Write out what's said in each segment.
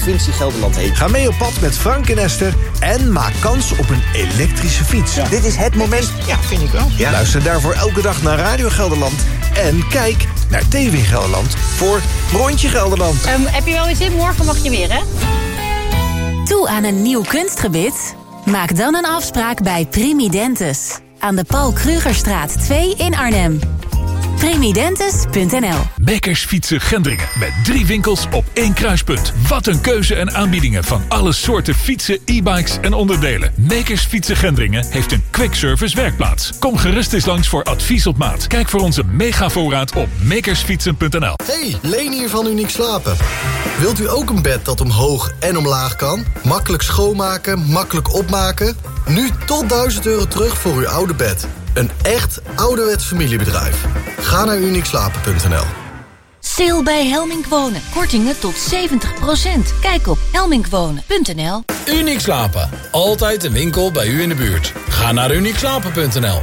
provincie Gelderland heen. Ga mee op pad met Frank en Esther en maak kans op een elektrische fiets. Ja. Dit is het moment. Ja, vind ik wel. Ja. Luister daarvoor elke dag naar Radio Gelderland. En kijk naar TV Gelderland voor Rondje Gelderland. Heb je wel weer zin? Morgen mag je weer, hè? Toe aan een nieuw kunstgebit? Maak dan een afspraak bij Primidentes. Aan de Paul Krugerstraat 2 in Arnhem. Primidentes.nl. Makers Fietsen Gendringen. Met 3 winkels op 1 kruispunt. Wat een keuze en aanbiedingen van alle soorten fietsen, e-bikes en onderdelen. Makers Fietsen Gendringen heeft een quick service werkplaats. Kom gerust eens langs voor advies op maat. Kijk voor onze megavoorraad op makersfietsen.nl. Hey, Leen hier van Uniek Slapen. Wilt u ook een bed dat omhoog en omlaag kan? Makkelijk schoonmaken, makkelijk opmaken? Nu tot €1000 terug voor uw oude bed. Een echt ouderwets familiebedrijf. Ga naar uniekslapen.nl. Sale bij Helmink Wonen. Kortingen tot 70%. Kijk op helminkwonen.nl. Uniek Slapen. Altijd een winkel bij u in de buurt. Ga naar uniekslapen.nl.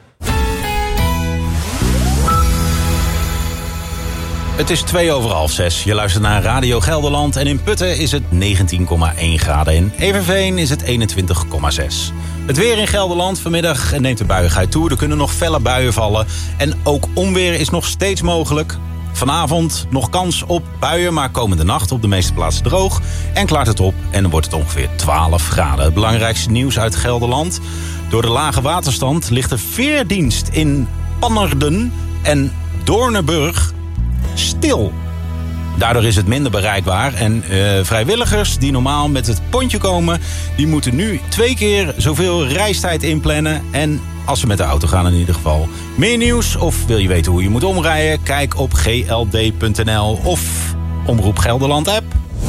Het is 5:02. Je luistert naar Radio Gelderland en in Putten is het 19,1 graden. In Everveen is het 21,6. Het weer in Gelderland vanmiddag neemt de buiigheid toe. Er kunnen nog felle buien vallen en ook onweer is nog steeds mogelijk. Vanavond nog kans op buien, maar komende nacht op de meeste plaatsen droog. En klaart het op en dan wordt het ongeveer 12 graden. Het belangrijkste nieuws uit Gelderland. Door de lage waterstand ligt de veerdienst in Pannerden en Doornenburg stil. Daardoor is het minder bereikbaar. En vrijwilligers die normaal met het pontje komen, die moeten nu 2 keer zoveel reistijd inplannen. En als ze met de auto gaan in ieder geval. Meer nieuws of wil je weten hoe je moet omrijden? Kijk op gld.nl of Omroep Gelderland app.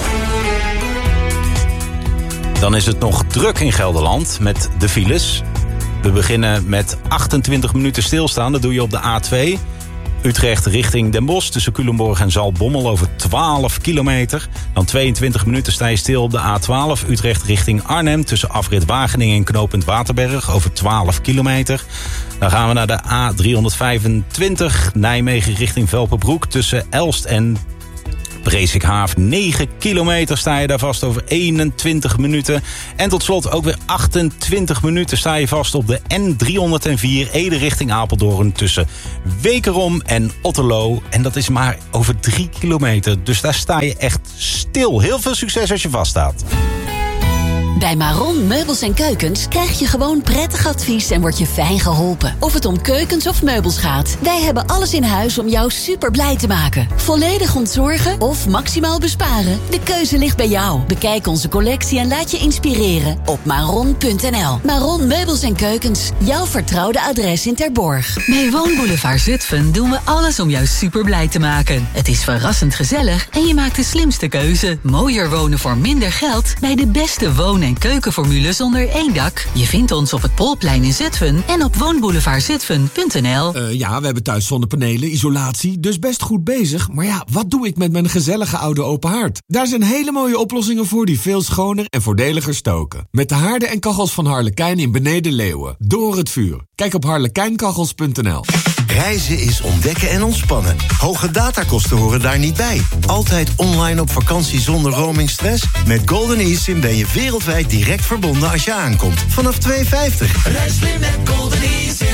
Dan is het nog druk in Gelderland met de files. We beginnen met 28 minuten stilstaan. Dat doe je op de A2. Utrecht richting Den Bosch tussen Culemborg en Zaltbommel over 12 kilometer. Dan 22 minuten sta je stil op de A12. Utrecht richting Arnhem tussen afrit Wageningen en knooppunt Waterberg over 12 kilometer. Dan gaan we naar de A325 Nijmegen richting Velpenbroek tussen Elst en Presikhaaf. 9 kilometer sta je daar vast over 21 minuten. En tot slot ook weer 28 minuten sta je vast op de N304 Ede richting Apeldoorn tussen Wekerom en Otterlo. En dat is maar over 3 kilometer. Dus daar sta je echt stil. Heel veel succes als je vaststaat. Bij Maron Meubels en Keukens krijg je gewoon prettig advies en word je fijn geholpen. Of het om keukens of meubels gaat. Wij hebben alles in huis om jou super blij te maken. Volledig ontzorgen of maximaal besparen? De keuze ligt bij jou. Bekijk onze collectie en laat je inspireren op maron.nl. Maron Meubels en Keukens. Jouw vertrouwde adres in Terborg. Bij Woonboulevard Zutphen doen we alles om jou super blij te maken. Het is verrassend gezellig en je maakt de slimste keuze. Mooier wonen voor minder geld bij de beste woon- en keukenformules onder één dak. Je vindt ons op het Polplein in Zutphen en op woonboulevardzutphen.nl. Ja, we hebben thuis zonnepanelen, isolatie, dus best goed bezig. Maar ja, wat doe ik met mijn gezellige oude open haard? Daar zijn hele mooie oplossingen voor die veel schoner en voordeliger stoken. Met de haarden en kachels van Harlekijn in Beneden Leeuwen. Door het vuur. Kijk op harlekijnkachels.nl. Reizen is ontdekken en ontspannen. Hoge datakosten horen daar niet bij. Altijd online op vakantie zonder roamingstress? Met Golden eSIM ben je wereldwijd direct verbonden als je aankomt. Vanaf $2,50. Reis slim met Golden eSIM.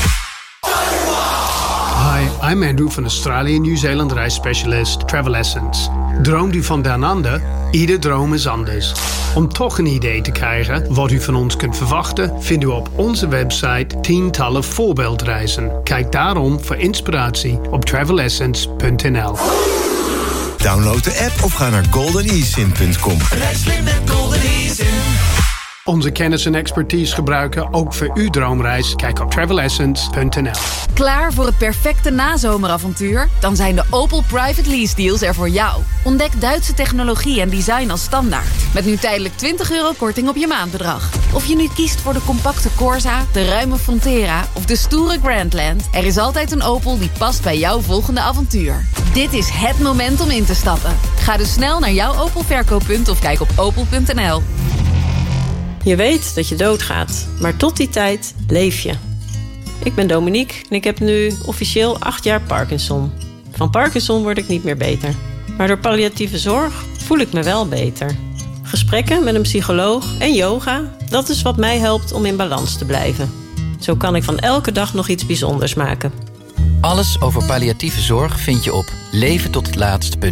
Hi, I'm Andrew van Australië New Zealand reisspecialist Travel Essence. Droomt u van down under? Ieder droom is anders. Om toch een idee te krijgen wat u van ons kunt verwachten, vindt u op onze website tientallen voorbeeldreizen. Kijk daarom voor inspiratie op travelessence.nl. Download de app of ga naar goldenesim.com. Reis slim met Golden eSIM. Onze kennis en expertise gebruiken ook voor uw droomreis. Kijk op travelessence.nl. Klaar voor het perfecte nazomeravontuur? Dan zijn de Opel Private Lease Deals er voor jou. Ontdek Duitse technologie en design als standaard. Met nu tijdelijk €20 korting op je maandbedrag. Of je nu kiest voor de compacte Corsa, de ruime Frontera of de stoere Grandland, er is altijd een Opel die past bij jouw volgende avontuur. Dit is het moment om in te stappen. Ga dus snel naar jouw Opel verkooppunt of kijk op opel.nl. Je weet dat je doodgaat, maar tot die tijd leef je. Ik ben Dominique en ik heb nu officieel 8 jaar Parkinson. Van Parkinson word ik niet meer beter. Maar door palliatieve zorg voel ik me wel beter. Gesprekken met een psycholoog en yoga, dat is wat mij helpt om in balans te blijven. Zo kan ik van elke dag nog iets bijzonders maken. Alles over palliatieve zorg vind je op leventothetlaatst.nl.